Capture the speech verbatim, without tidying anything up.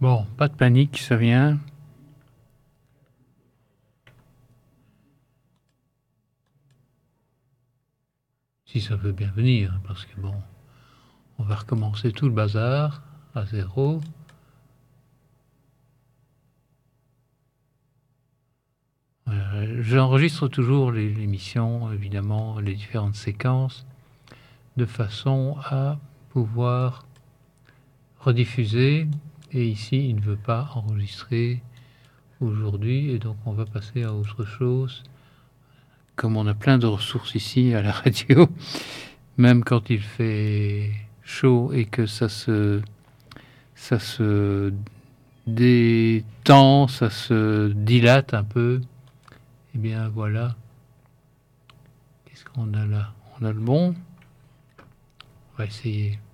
Bon, pas de panique, ça vient. Si ça veut bien venir, parce que bon, on va recommencer tout le bazar à zéro. Euh, J'enregistre toujours l'émission, évidemment, les différentes séquences, de façon à pouvoir rediffuser. Et ici, il ne veut pas enregistrer aujourd'hui, et donc on va passer à autre chose. Comme on a plein de ressources ici à la radio, même quand il fait chaud et que ça se, ça se détend, ça se dilate un peu, et bien voilà. Qu'est-ce qu'on a là? On a le bon. On va essayer.